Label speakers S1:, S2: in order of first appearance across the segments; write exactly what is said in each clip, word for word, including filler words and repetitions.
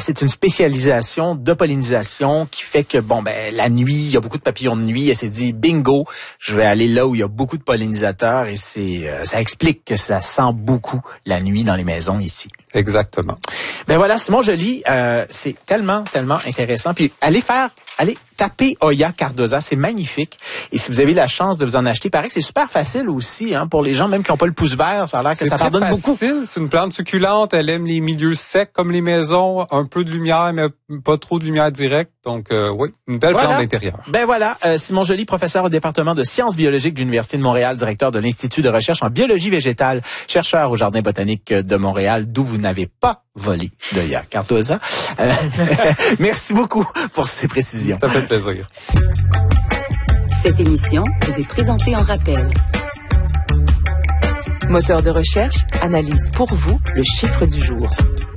S1: c'est une spécialisation de pollinisation qui fait que, bon, ben la nuit, il y a beaucoup de papillons de nuit. Elle s'est dit, bingo, je vais aller là où il y a beaucoup de pollinisateurs et c'est euh, ça explique que ça sent beaucoup la nuit dans les maisons ici.
S2: Exactement.
S1: Ben voilà, Simon Joly, euh, c'est tellement, tellement intéressant. Puis allez faire, allez taper Hoya cardosa, c'est magnifique. Et si vous avez la chance de vous en acheter, il paraît que c'est super facile aussi, hein, pour les gens même qui n'ont pas le pouce vert. Ça a l'air que ça pardonne beaucoup.
S2: C'est facile, c'est une plante succulente. Elle aime les milieux secs comme les maisons, un peu de lumière, mais pas trop de lumière directe. Donc euh, oui, une belle
S1: voilà.
S2: plante d'intérieur.
S1: Ben voilà, euh, Simon Joly, professeur au département de sciences biologiques de l'Université de Montréal, directeur de l'Institut de recherche en biologie végétale, chercheur au Jardin botanique de Montréal, d'où vous n'avez pas volé de Hoya cardosa. Euh, merci beaucoup pour ces précisions.
S2: Ça fait plaisir.
S3: Cette émission vous est présentée en rappel. Moteur de recherche analyse pour vous le chiffre du jour.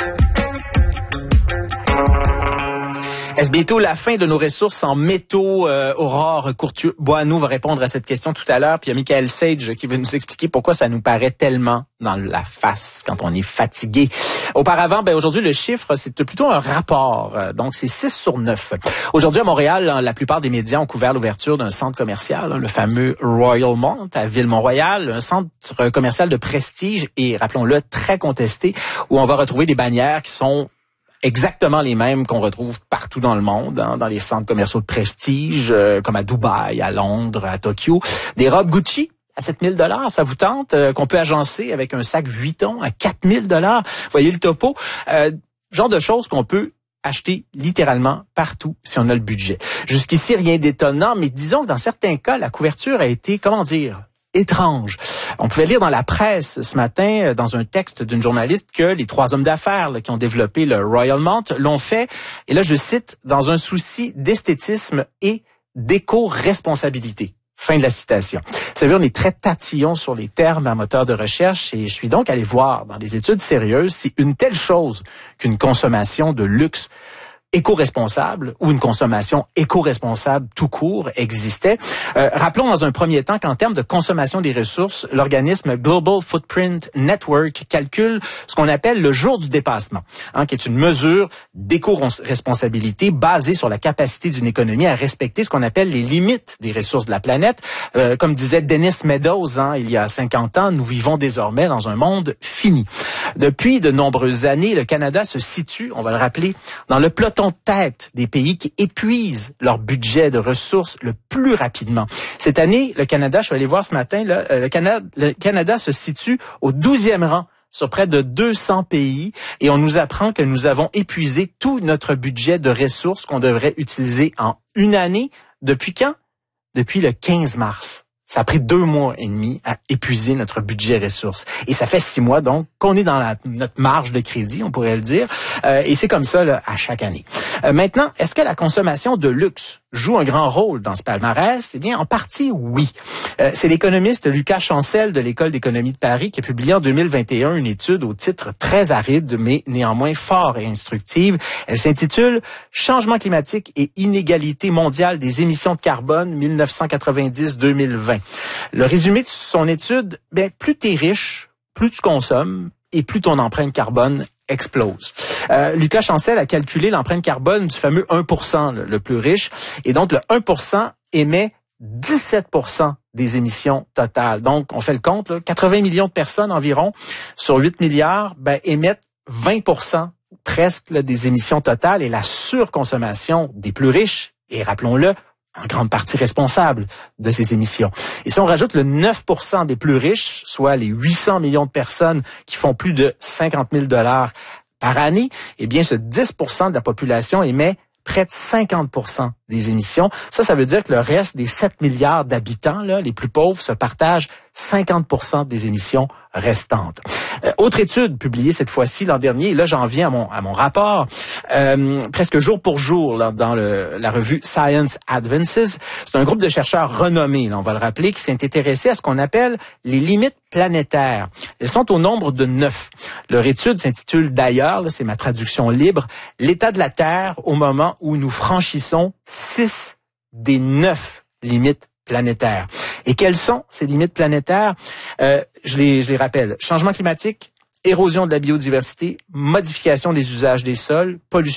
S1: Est-ce bientôt la fin de nos ressources en métaux? Euh, Aurore Courtieu-Boineau va répondre à cette question tout à l'heure. Puis il y a Michael Sage qui veut nous expliquer pourquoi ça nous paraît tellement dans la face quand on est fatigué. Auparavant, ben aujourd'hui, le chiffre, c'est plutôt un rapport. Donc, c'est six sur neuf. Aujourd'hui, à Montréal, la plupart des médias ont couvert l'ouverture d'un centre commercial, le fameux Royalmont à Ville-Mont-Royal, un centre commercial de prestige et, rappelons-le, très contesté, où on va retrouver des bannières qui sont exactement les mêmes qu'on retrouve partout dans le monde, hein, dans les centres commerciaux de prestige, euh, comme à Dubaï, à Londres, à Tokyo. Des robes Gucci à sept mille dollars, ça vous tente, euh, qu'on peut agencer avec un sac Vuitton à quatre mille dollars. Voyez le topo. Euh, genre de choses qu'on peut acheter littéralement partout si on a le budget. Jusqu'ici, rien d'étonnant, mais disons que dans certains cas, la couverture a été, comment dire, étrange. On pouvait lire dans la presse ce matin, dans un texte d'une journaliste, que les trois hommes d'affaires là, qui ont développé le Royalmont l'ont fait, et là je cite, dans un souci d'esthétisme et d'éco-responsabilité. Fin de la citation. Vous savez, on est très tatillon sur les termes en moteur de recherche et je suis donc allé voir dans des études sérieuses si une telle chose qu'une consommation de luxe éco-responsable ou une consommation éco-responsable tout court existait. Euh, rappelons dans un premier temps qu'en termes de consommation des ressources, l'organisme Global Footprint Network calcule ce qu'on appelle le jour du dépassement, hein, qui est une mesure d'éco-responsabilité basée sur la capacité d'une économie à respecter ce qu'on appelle les limites des ressources de la planète. Euh, comme disait Dennis Meadows, hein, il y a cinquante ans, nous vivons désormais dans un monde fini. Depuis de nombreuses années, le Canada se situe, on va le rappeler, dans le peloton de tête des pays qui épuisent leur budget de ressources le plus rapidement. Cette année, le Canada, je suis allé voir ce matin, là, le, Canada, le Canada se situe au douzième rang sur près de deux cents pays et on nous apprend que nous avons épuisé tout notre budget de ressources qu'on devrait utiliser en une année. Depuis quand? Depuis le quinze mars. Ça a pris deux mois et demi à épuiser notre budget ressources. Et ça fait six mois, donc, qu'on est dans la, notre marge de crédit, on pourrait le dire. Euh, et c'est comme ça là, à chaque année. Euh, maintenant, est-ce que la consommation de luxe joue un grand rôle dans ce palmarès? Eh bien, en partie, oui. Euh, c'est l'économiste Lucas Chancel de l'École d'économie de Paris qui a publié en deux mille vingt et un une étude au titre très aride, mais néanmoins fort et instructive. Elle s'intitule « Changement climatique et inégalité mondiale des émissions de carbone mille neuf cent quatre-vingt-dix à deux mille vingt ». Le résumé de son étude, bien, plus t'es riche, plus tu consommes et plus ton empreinte carbone explose. Euh, Lucas Chancel a calculé l'empreinte carbone du fameux un pour cent le, le plus riche et donc le un pour cent émet dix-sept pour cent des émissions totales. Donc, on fait le compte, là, quatre-vingts millions de personnes environ sur huit milliards ben, émettent vingt pour cent presque là, des émissions totales et la surconsommation des plus riches, et rappelons-le, en grande partie responsable de ces émissions. Et si on rajoute le neuf pour cent des plus riches, soit les huit cents millions de personnes qui font plus de cinquante mille dollars par année, eh bien ce dix pour cent de la population émet près de cinquante pour cent des émissions. Ça, ça veut dire que le reste des sept milliards d'habitants, là, les plus pauvres, se partagent cinquante pour cent des émissions restantes. Euh, autre étude publiée cette fois-ci l'an dernier, et là j'en viens à mon, à mon rapport, euh, presque jour pour jour là, dans le, la revue Science Advances. C'est un groupe de chercheurs renommés, là, on va le rappeler, qui s'est intéressé à ce qu'on appelle les limites planétaires. Elles sont au nombre de neuf. Leur étude s'intitule d'ailleurs, là, c'est ma traduction libre, l'état de la Terre au moment où nous franchissons six des neuf limites planétaires. Et quelles sont ces limites planétaires? Euh, je les, je les rappelle. Changement climatique, érosion de la biodiversité, modification des usages des sols, pollution